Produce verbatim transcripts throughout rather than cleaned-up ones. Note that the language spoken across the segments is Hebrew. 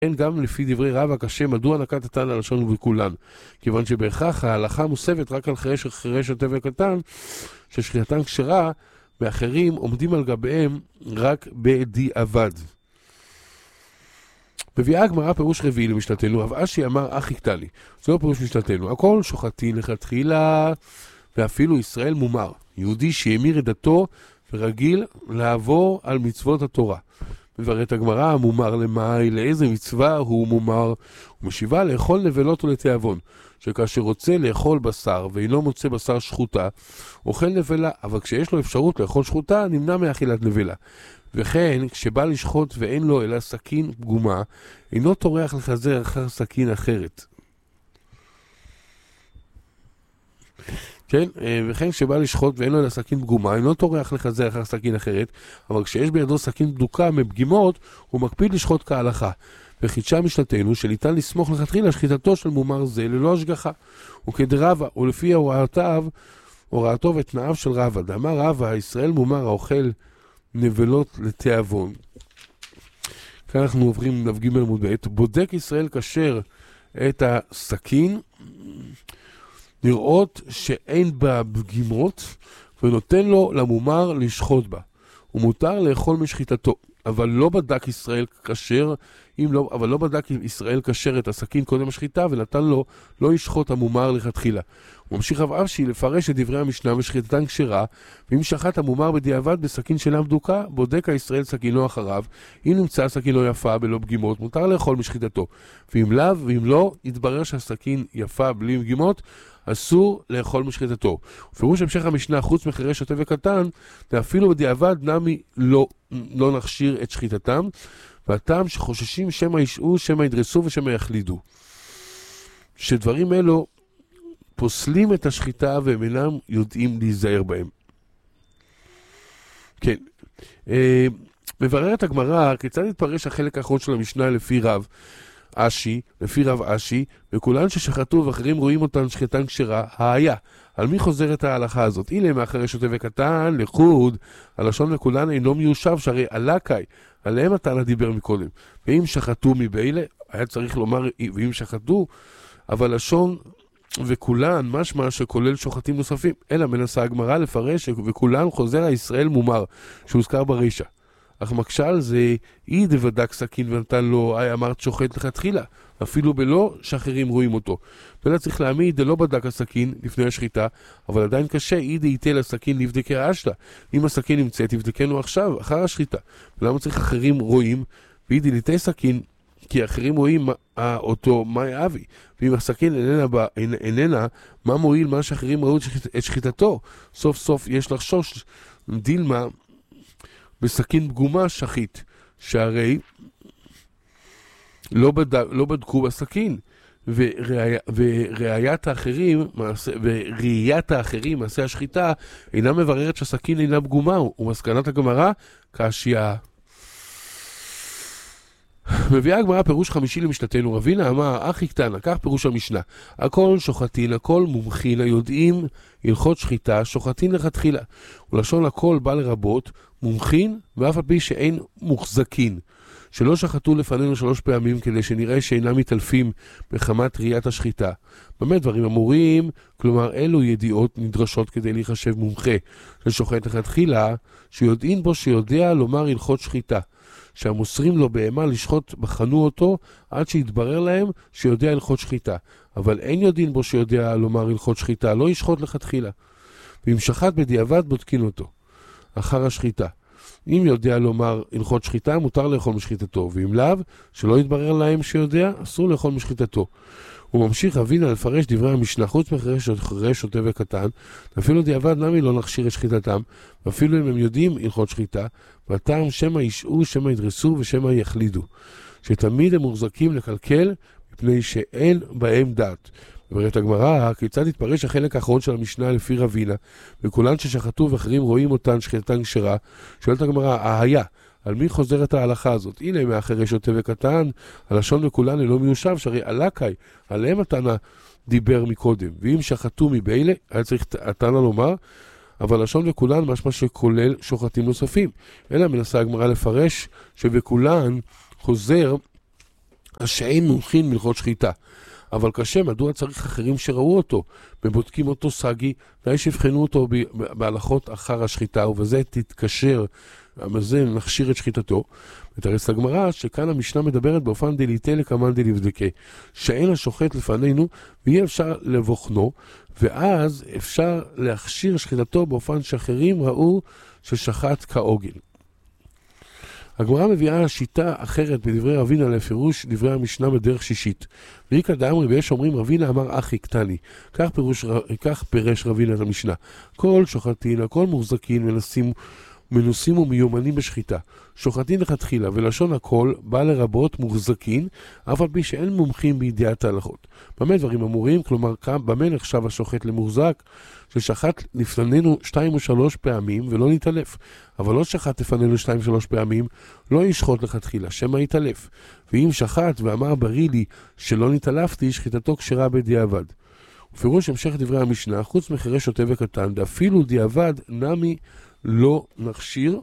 כן, גם לפי דברי רבא קשה, מדוע נקט התנא הלשון ובכולן? כיוון שבהכרח ההלכה מוסבת רק על חירש חירש שוטה וקטן, ששחיטתם כשרה, ואחרים עומדים על גביהם רק בדיעבד. מביאה הגמרא פירוש רביעי למשנתנו, רב אשי אמר אך יקטע לי. זהו פירוש משנתנו, הכל שוחטין לכתחילה, ואפילו ישראל מומר. יהודי שהמיר את דתו ורגיל לעבור על מצוות התורה. מבארת הגמרא, מומר למאי, לאיזה מצווה הוא מומר? ומשיבה לאכול נבלות ולתיאבון, שכאשר רוצה לאכול בשר ואינו מוצא בשר שחוטה, אוכל נבלה, אבל כשיש לו אפשרות לאכול שחוטה, נמנע מאכילת נבלה. וכן, כשבא לשחוט ואין לו אלא סכין פגומה, אינו טורח לחזר אחר סכין אחרת. כן, וכן כשבא לשחוט ואין לו אלא סכין פגומה, אינו טורח לחזר אחר סכין אחרת, אבל כשיש בידו סכין בדוקה מפגימות, הוא מקפיד לשחוט כהלכה. וחידשה משנתנו שניתן לסמוך לכתחילה שחיטתו של מומר זה ללא השגחה. וכדרבה, ולפי הוראותיו, הוראתו ותנאיו של רבא, דאמר רבא, ישראל מומר האוכל נבלות לתיאבון. כאן אנחנו עוברים לדף ג' עמוד ב', בודק ישראל כשר את הסכין, לראות שאין בה פגימות, ונותן לו למומר לשחוט בה. הוא מותר לאכול משחיטתו, אבל לא בדק ישראל כשר, אם לא, אבל לא בדק ישראל כשר את הסכין קודם השחיטה, ונתן לו לא ישחוט המומר לכתחילה. הוא ממשיך רב אשי לפרש את דברי המשנה ושחיטתן כשרה, ואם שחט המומר בדיעבד בסכין שאינה בדוקה, בודק הישראל סכינו אחריו. אם נמצא סכינו יפה בלא פגימות, מותר לאכול משחיטתו. ואם לאו, ואם לא, יתברר שהסכין יפה בלי פגימות, אסור לאכול משחיטתו. ופירוש המשך המשנה, חוץ מחירש שוטה וקטן, ואפילו בדיעבד נמי לא, לא נכשיר את שחיטתם, והטעם שחוששים שמא ישעו, שמא ידרסו ושמא יחלידו. שדברים אלו פוסלים את השחיטה והם אינם יודעים להיזהר בהם. כן. אה, מבררת הגמרא, כיצד יתפרש החלק האחרון של המשנה לפי רב אשי, לפי רב אשי, וכולן ששחטו ואחרים רואים אותן שחיטתן כשרה, היה. על מי חוזרת ההלכה הזאת? הנה מאחרי שוטה וקטן, לחוד, הלשון וכולן אינו מיושב, שהרי עלה קאי, עליהם התנא דיבר מקודם. ואם שחטו מבעילה, היה צריך לומר, ואם שחטו, אבל לשון וכולן, משמע שכולל שוחטים נוספים, אלא מנסה הגמרא לפרש, וכולן חוזר הישראל מומר, שהוזכר ברישה. אך מקשל זה אי דבדק סכין ונתן לו, אי אמרת שוחט לכתחילה, אפילו בלא שאחרים רואים אותו. ולא צריך להעמיד, דלא בדק הסכין לפני השחיטה, אבל עדיין קשה, אי דהיטל הסכין לבדקי האשלה. אם הסכין נמצאת, תבדקנו עכשיו, אחר השחיטה. ולמה צריך אחרים רואים? ואי דהיטל סכין, כי אחרים רואים מה, אותו, מה אבי. ואם הסכין איננה, בא, איננה, מה מועיל מה שאחרים ראו את שחיטתו? סוף סוף יש לחשוש, דילמה, בסכין פגומה שחית, שהרי לא, בד... לא בדקו בסכין, וראי... וראיית האחרים, מעשה... וראיית האחרים, מעשה השחיטה, אינה מבררת שהסכין אינה פגומה, ומסקנת הגמרא, קשיא. מביאה הגמרא פירוש חמישי למשנתנו, רבינה אמר, אך יקטנה, כך פירוש המשנה, הכל שוחטין, הכל מומחין, היודעים הלכות שחיטה, שוחטין לכתחילה, ולשון הכל בא לרבות, מומחין, ואף על פי שאין מוחזקין, שלא שחטו לפנינו שלוש פעמים, כדי שנראה שאינם מתעלפים בחמת ראיית השחיטה. באמת דברים אמורים, כלומר אלו ידיעות נדרשות כדי להיחשב מומחה, ששוחט לכתחילה, שיודעין בו שיודע לומר הלכות שחיטה. שהמוסרים לו בהמה לשחוט בחנו אותו עד שיתברר להם שיודע הלכות שחיטה, אבל אין יודעים בו שיודע לומר הלכות שחיטה, לא ישחוט לכתחילה. ואם שחט בדיעבד בודקין אותו אחר השחיטה. אם יודע לומר הלכות שחיטה מותר לאכול משחיטתו, ואם לאו שלא יתברר להם שיודע אסור לאכול משחיטתו. הוא ממשיך רבינה לפרש דברי המשנה, חוץ מחירש שוטה וקטן, אפילו דיעבד נמי לא נכשיר את שחיטתם, ואפילו אם הם יודעים הלכות שחיטה, והטעם שמא ישעו, שמא ידרסו ושמא יחלידו, שתמיד הם מוחזקים לקלקל מפני שאין בהם דעת. אומרת הגמרא, כיצד יתפרש החלק האחרון של המשנה לפי רבינה, וכולן ששחטו ואחרים רואים אותן שחיטתן כשרה, שואלת הגמרא, היה, על מי חוזרת ההלכה הזאת? הנה מאחרי שוטה וקטן, הלשון וכולן אינו מיושב, שהרי עלה קאי, עליהם התנא דיבר מקודם, ואם שחטו מבעילה, היה צריך התנא לומר, אבל לשון וכולן משמע שכולל שוחטים נוספים. אלא מנסה הגמרא לפרש שבכולן חוזר אז שאין מומחין מלכות שחיטה. אבל קשה, מדוע צריך אחרים שראו אותו, ובודקים אותו סגי, די שיבחנו אותו בהלכות אחר השחיטה, ובזה תתקשר, בזה נכשיר את שחיטתו. ותרץ לגמרא שכאן המשנה מדברת באופן דליטה לקמן דלבדקה, שאין השוחט לפנינו, ואי אפשר לבוחנו, ואז אפשר להכשיר שחיטתו באופן שאחרים ראו ששחט כעוגל. הגמרא מביאה שיטה אחרת בדברי רבינה לפירוש דברי המשנה בדרך שישית. ואיקא דאמרי, ויש אומרים רבינה אמר אחי קטני. כך, פירוש, כך פירש רבינה את המשנה. כל שוחטין, הכל מוחזקין, מנסים, מנוסים ומיומנים בשחיטה. שוחטין לכתחילה, ולשון הכל בא לרבות מוחזקין, אף על פי שאין מומחים בידיעת ההלכות. במה דברים אמורים? כלומר, במה נחשב השוחט למוחזק? ששחט לפנינו שתיים או שלוש פעמים ולא נתעלף. אבל לא שחט לפנינו שתיים או שלוש פעמים, לא ישחוט לכתחילה, שמא יתעלף. ואם שחט ואמר בריא לי שלא נתעלפתי, שחיטתו כשרה בדיעבד. ופירוש המשך דברי המשנה, חוץ מחירש שוטה וקטן, ואפילו דיעבד נמי לא נכשיר,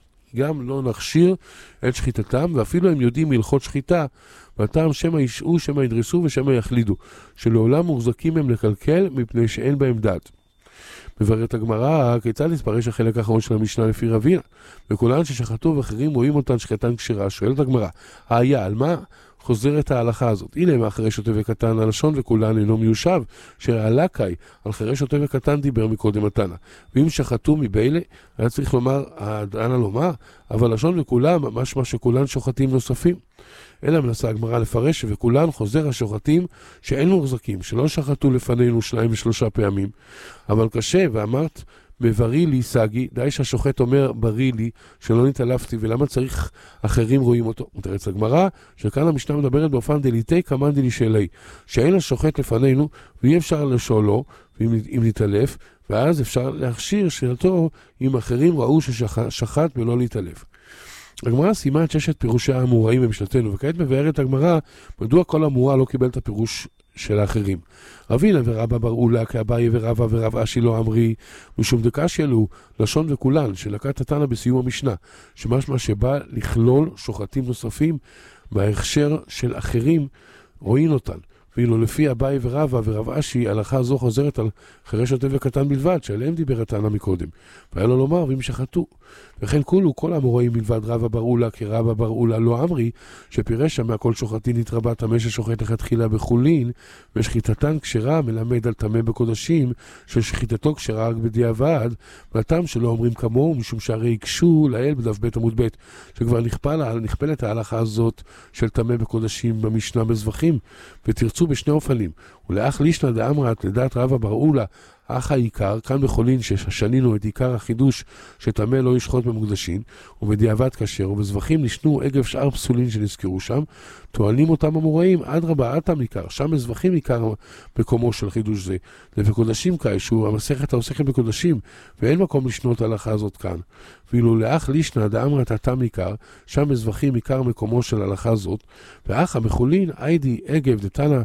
גם לא נכשיר את שחיטתם, ואפילו הם יודעים מלכות שחיטה, והטעם שמא ישעו, שמא ידרסו ושמא יחלידו, שלעולם מוחזקים הם לקלקל מפני שאין בהם דעת. מבארת הגמרא, כיצד יתפרש החלק האחרון של המשנה לפי רבינה? וכולן ששחטו ואחרים רואים אותן שחיטתן כשרה, שואלת הגמרא, היה, על מה חוזרת ההלכה הזאת? הנה מה חירש שוטה וקטן הלשון וכולן אינו מיושב, שהעלה קאי, על חירש שוטה וקטן דיבר מקודם התנא. ואם שחטו מבעלה, היה צריך לומר, הדענה לומר, אבל לשון וכולם, משמע שכולן שוחטים נוספים. אלא מנסה הגמרא לפרש וכולן חוזר השוחטים שאין מוחזקים, שלא שחטו לפנינו שניים ושלושה פעמים. אבל קשה, ואמרת, מבריא לי סגי, די שהשוחט אומר בריא לי שלא נתעלפתי, ולמה צריך אחרים רואים אותו? מתרץ הגמרא שכאן המשנה מדברת באופן דליטי קמן דלישלי, שאין השוחט לפנינו ואי אפשר לשאולו אם נתעלף, ואז אפשר להכשיר שאלתו אם אחרים ראו ששחט ולא להתעלף. הגמרא סיימה את ששת פירושי האמוראים במשנתנו, וכעת מבארת הגמרא מדוע כל אמורה לא קיבל את הפירוש של האחרים. רבינה ורבא בר אולה כאביי ורבא ורב אשי לא אמרי, משום דקשיא לו לשון וכולן שלקט התנא בסיום המשנה, שמשמע שבא לכלול שוחטים נוספים בהכשר של אחרים רואים אותן. ואילו לפי אביי ורבא ורב אשי, הלכה זו חוזרת על חירש שוטה וקטן בלבד, שעליהם דיבר התנא מקודם. והיה לו לומר, ואם שחטו. וכן כולו, כל האמוראים מלבד רבא בר אולה, כרבא בר אולה לא אמרי, שפירש שם מהכל שוחטין נתרבה טמא ששוחט לכתחילה בחולין, ושחיטתן כשרה מלמד על טמא בקודשים, ששחיטתו כשרה רק בדיעבד, והטעם שלא אומרים כמוהו, משום שהרי יקשו לאל בדף בית עמוד בית, שכבר נכפל, נכפלת ההלכה הזאת של טמא בקודשים במשנה בזבחים, ותרצו בשני אופנים. ולאח לישנא דאמרת לדעת רבא בר אולה, אך העיקר, כאן בחולין ששנינו את עיקר החידוש שטמא לא ישחוט במוקדשין, ובדיעבד כשר, ובזבחים נשנו אגב שאר פסולין שנזכרו שם, טוענים אותם אמוראים, עד רבה אתם עיקר, שם בזבחים עיקר מקומו של חידוש זה, ובקודשים כאי, שהוא המסכת העוסקת בקודשים, ואין מקום לשנות ההלכה הזאת כאן. ואילו לאח לישנא דאמרת אתם עיקר, שם בזבחים עיקר מקומו של ההלכה הזאת, ואח המחולין, איידי אגב דתנא,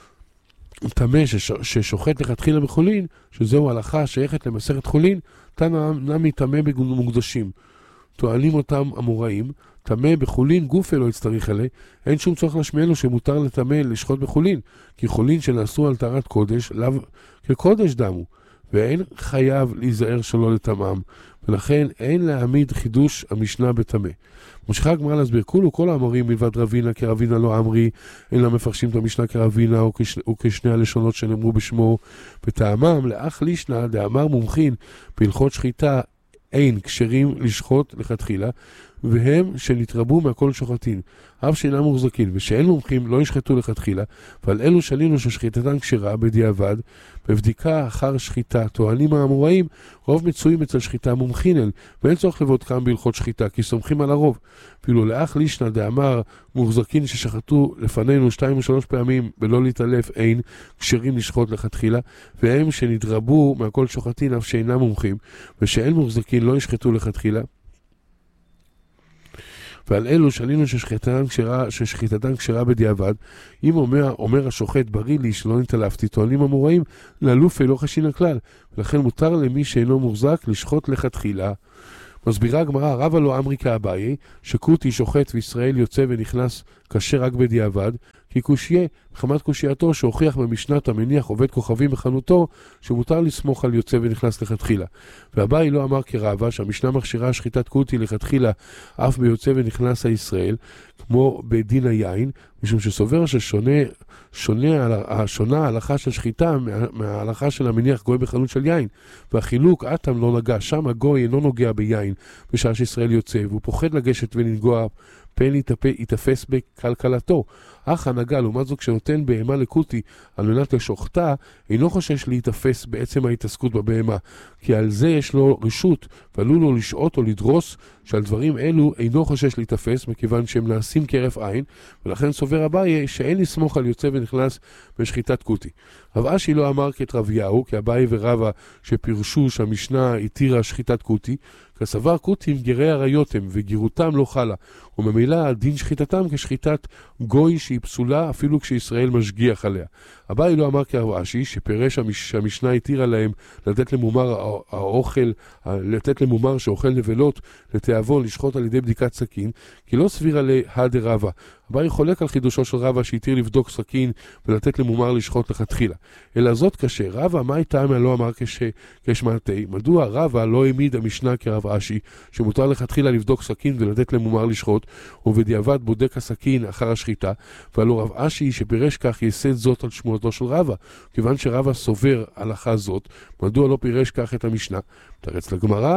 טמא ששוחט לכתחילה בחולין, שזהו הלכה שייכת למסכת חולין, תנא נמי טמא במוקדשים. טוענים אותם אמוראים, טמא בחולין גוף לא יצטריך עלי, אין שום צורך לשמיענו שמותר לטמא לשחוט בחולין, כי חולין שנעשו על טהרת קודש, לאו כקודש דמו, ואין חייב להיזהר שלא לטמאם, ולכן אין להעמיד חידוש המשנה בטמא. ממשיכה הגמרא להסביר, כולו כל האמרים מלבד רבינה כרבינה לא אמרי, אלא מפרשים את המשנה כרבינה או, כש, או כשני הלשונות שנאמרו בשמו, בטעמם לאח לישנא דאמר מומחין בהלכות שחיטה אין כשרים לשחוט לכתחילה, והם שנתרבו מהכל שוחטין, אף שאינם מוחזקין, ושאין מומחים לא ישחטו לכתחילה, ועל אלו שלינו ששחיטתן כשרה בדיעבד, בבדיקה אחר שחיטה, טוענים האמוראים, רוב מצויים אצל שחיטה מומחינן, ואין צורך לבודקם בהלכות שחיטה, כי סומכים על הרוב. אפילו לאח לישנא דאמר מוחזקין ששחטו לפנינו שתיים ושלוש פעמים בלא להתעלף אין, כשרים לשחוט לכתחילה, והם שנתרבו מהכל שוחטין, אף שאינם מומחים, ושאין מוחזקין לא ישחטו לכתחילה, ועל אלו שלינו ששחיטתן כשרה, ששחיטתן כשרה בדיעבד, אם אומר, אומר השוחט בריא לי שלא נתעלפתי, טוענים אמוראים לאלופי לא חשין הכלל, ולכן מותר למי שאינו מוחזק לשחוט לכתחילה. מסבירה הגמרא, רבא לא אמרי כאביי, שכותי שוחט וישראל יוצא ונכנס קשה רק בדיעבד, כי קושיה, מחמת קושייתו שהוכיח במשנת המניח עובד כוכבים בחנותו, שמותר לסמוך על יוצא ונכנס לכתחילה. והבאי לא אמר כרבה שהמשנה מכשירה שחיטת קוטי לכתחילה אף ביוצא ונכנס הישראל, כמו בדין היין, משום שסובר ששונה שונה, שונה ההלכה של שחיטה מההלכה של המניח גוי בחנות של יין, והחילוק אתם לא נגע, שם הגוי אינו נוגע ביין בשעה שישראל יוצא, והוא פוחד לגשת ולנגוע פן יתפס בכלכלתו. אך הנגע, לעומת זו כשנותן בהמה לקוטי על מנת לשוחטה, אינו חושש להתאפס בעצם ההתעסקות בבהמה, כי על זה יש לו רשות, ועלול לו לשעות או לדרוס, שעל דברים אלו אינו חושש להתאפס, מכיוון שהם נעשים כרף עין, ולכן סובר אביי שאין לסמוך על יוצא ונכנס בשחיטת קוטי. רב אשי לא אמר כתרביהו, כי אביי ורבא שפירשו שהמשנה התירה שחיטת קוטי, כסבר קוטים גרי עריות הם, וגירותם לא חלה, וממילא דין שחיטתם כשחיטת גוי שהיא פסולה אפילו כשישראל משגיח עליה. אביי לא אמר כרב אשי, שפירש שהמשנה התירה להם לתת למומר האוכל, לתת למומר שאוכל נבלות לתיאבון לשחוט על ידי בדיקת סכין, כי לא סביר עלי הדרבה. אביי חולק על חידושו של רבא שהתיר לבדוק סכין ולתת למומר לשחוט לכתחילה. אלא זאת קשה. רבא, מה הייתה מה לא אמר כשמעתי? מדוע רבא לא העמיד המשנה כרב אשי, שמותר לכתחילה לבדוק סכין ולתת למומר לשחוט, ובדיעבד בודק הסכין אחר השחיטה, ועלו רב אשי שפירש כך יסד זאת על שמועתו של רבא. כיוון שרבא סובר הלכה זאת, מדוע לא פירש כך את המשנה? תרץ לגמרא,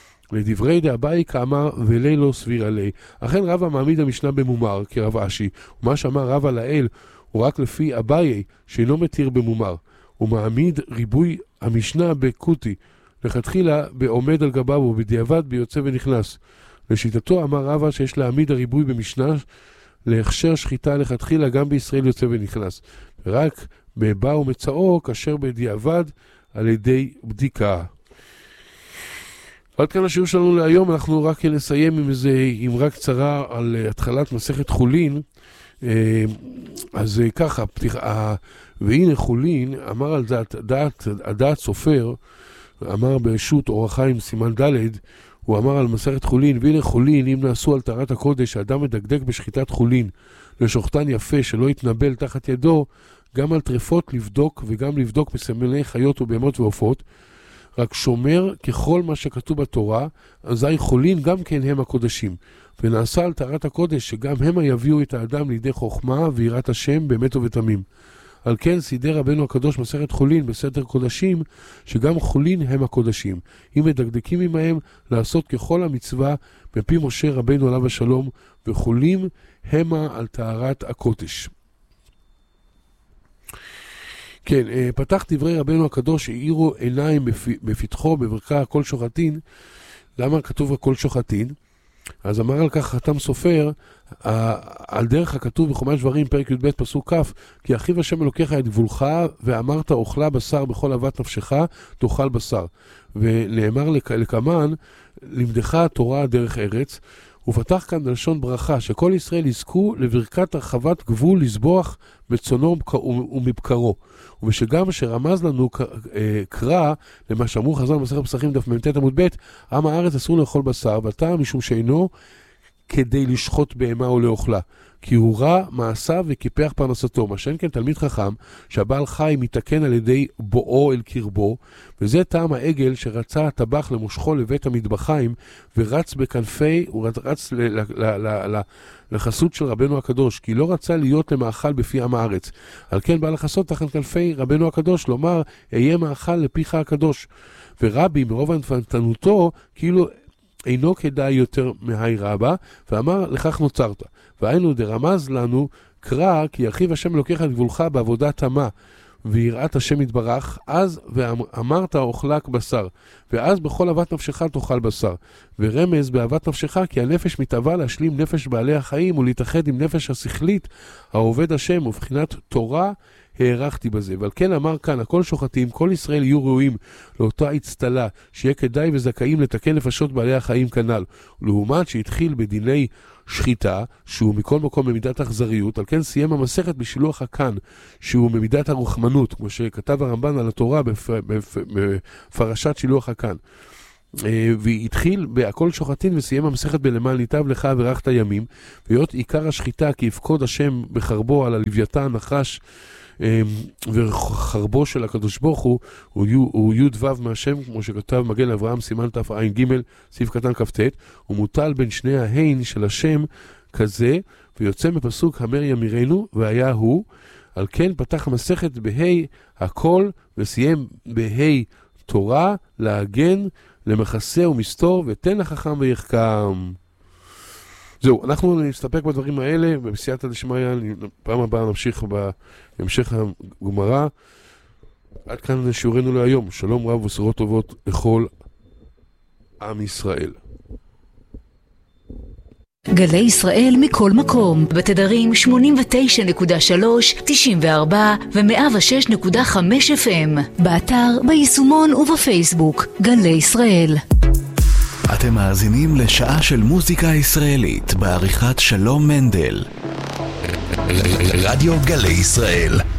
לדברי דאביי כאמר ולי לא סביר עלי. אכן רבא מעמיד המשנה במומר כרב אשי, ומה שאמר רבא לאל הוא רק לפי אביי שאינו מתיר במומר. הוא מעמיד ריבוי המשנה בקוטי, לכתחילה בעומד על גביו ובדיעבד ביוצא ונכנס. לשיטתו אמר רבא שיש להעמיד הריבוי במשנה להכשר שחיטה לכתחילה גם בישראל יוצא ונכנס, ורק בבא ומצאו כאשר בדיעבד על ידי בדיקה. עד כאן השיעור שלנו להיום. אנחנו רק נסיים עם איזה אמרה קצרה על התחלת מסכת חולין. אז ככה, פתיחה, והנה חולין אמר על דעת, דעת, הדעת סופר, אמר בשו"ת אור החיים סימן ד', הוא אמר על מסכת חולין, והנה חולין, אם נעשו על טהרת הקודש, האדם מדקדק בשחיטת חולין, לשוחטן יפה שלא יתנבל תחת ידו, גם על טרפות לבדוק וגם לבדוק בסמלי חיות ובהמות ועופות, רק שומר ככל מה שכתוב בתורה, אזי חולין גם כן הם הקודשים. ונעשה על טהרת הקודש שגם הם יביאו את האדם לידי חוכמה ויראת השם באמת ובתמים. על כן סידר רבנו הקדוש מסכת חולין בסדר קודשים, שגם חולין הם הקודשים. אם מדקדקים עמהם לעשות ככל המצווה בפי משה רבנו עליו השלום, וחולים המה על טהרת הקודש. כן, פתח דברי רבנו הקדוש שהאירו עיניים בפתחו בברכה הכל שוחטין. למה כתוב הכל שוחטין? אז אמר על כך חתם סופר, על דרך הכתוב בחומש דברים פרק י"ב פסוק כ', כי אחיו השם אלוקיך את גבולך ואמרת אוכלה בשר בכל אהבת נפשך תאכל בשר. ונאמר לקמן, למדך התורה דרך ארץ. ופתח כאן בלשון ברכה, שכל ישראל יזכו לברכת הרחבת גבול לסבוח בצונו ומבקרו. ושגם שרמז לנו קרא, למה שאמרו חז"ל במסכת פסחים דף מ"ט עמוד ב', עם הארץ אסור לאכול בשר, והטעם משום שאינו כדי לשחוט בהמה או לאוכלה, כי הוא רע מעשיו וקיפח פרנסתו. מה שאין כן תלמיד חכם, שהבעל חי מתקן על ידי בואו אל קרבו, וזה טעם העגל שרצה הטבח למושכו לבית המטבחיים, ורץ בכנפי, הוא רץ ל- ל- ל- ל- לחסות של רבנו הקדוש, כי לא רצה להיות למאכל בפי עם הארץ. על כן בא לחסות תחת כנפי רבנו הקדוש, לומר, אהיה מאכל לפיך הקדוש. ורבי מרוב הנפנתנותו, כאילו אינו כדאי יותר מהי רבה, ואמר לכך נוצרת. והיינו דרמז לנו קרא, כי אחיו השם לוקח את גבולך בעבודה תמה, ויראת השם יתברך, אז ואמרת אוכלק בשר, ואז בכל אהבת נפשך תאכל בשר. ורמז באהבת נפשך, כי הנפש מתאווה להשלים נפש בעלי החיים, ולהתאחד עם נפש השכלית, העובד השם, ובחינת תורה הערכתי בזה. ועל כן אמר כאן, הכל שוחטים, כל ישראל יהיו ראויים לאותה הצטלה, שיהיה כדאי וזכאים לתקן נפשות בעלי החיים כנ"ל. ולעומת שהתחיל בדיני שחיטה, שהוא מכל מקום במידת אכזריות, על כן סיים המסכת בשילוח הקן, שהוא במידת הרחמנות, כמו שכתב הרמב"ן על התורה בפרשת שילוח הקן. והתחיל בהכל שוחטין וסיים המסכת בלמען ניטב לך ורחת ימים, והיות עיקר השחיטה כי יפקוד השם בחרבו על הלוויתן נחש וחרבו של הקדוש ברוך הוא הוא י' ו' מהשם, כמו שכתב מגן לאברהם סימן ת' עין ג' סעיף קטן כ"ט, הוא מוטל בין שני ההין של השם כזה, ויוצא מפסוק המר ימירנו והיה הוא. על כן פתח המסכת בהי הכל וסיים בהי תורה להגן למחסה ומסתור ותן לחכם ויחכם. זהו, אנחנו נסתפק בדברים האלה ובסייעתא דשמיא. פעם הבאה נמשיך בהמשך הגמרא. עד כאן שיעורנו להיום. שלום רב ובשורות טובות לכל עם ישראל. גלי ישראל מכל מקום, בתדרים שמונים ותשע נקודה שלוש, תשעים וארבע ו-מאה ושש נקודה חמש אף אם, באתר, ביישומון ובפייסבוק. גלי ישראל. אתם מאזינים לשעה של מוזיקה ישראלית בעריכת שלום מנדל. רדיו גלי ישראל.